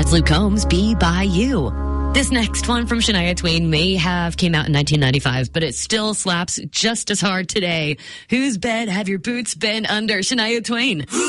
That's Luke Combs, Be By You. This next one from Shania Twain may have came out in 1995, but it still slaps just as hard today. Whose bed have your boots been under? Shania Twain.